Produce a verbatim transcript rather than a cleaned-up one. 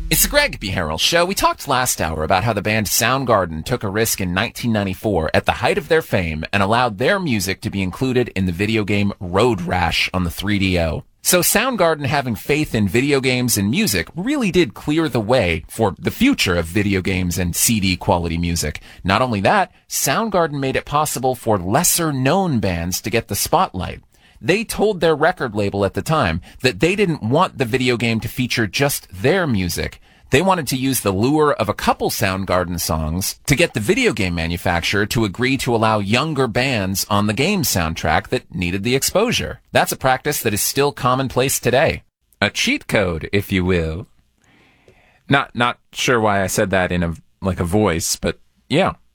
It's the Greg B. Harrell Show. We talked last hour about how the band Soundgarden took a risk in nineteen ninety-four at the height of their fame and allowed their music to be included in the video game Road Rash on the three D O. So Soundgarden having faith in video games and music really did clear the way for the future of video games and C D quality music. Not only that, Soundgarden made it possible for lesser known bands to get the spotlight. They told their record label at the time that they didn't want the video game to feature just their music. They wanted to use the lure of a couple Soundgarden songs to get the video game manufacturer to agree to allow younger bands on the game soundtrack that needed the exposure. That's a practice that is still commonplace today. A cheat code, if you will. Not not sure why I said that in a like a voice, but yeah.